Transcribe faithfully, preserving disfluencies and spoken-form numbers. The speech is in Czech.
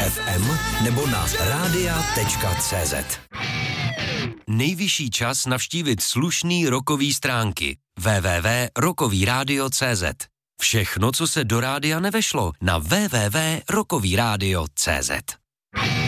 ef em nebo na radia tečka cé zet. Nejvyšší čas navštívit slušný rockový stránky w w w tečka rockový rádio tečka cé zet. Všechno, co se do rádia nevešlo, na w w w tečka rockový rádio tečka cé zet.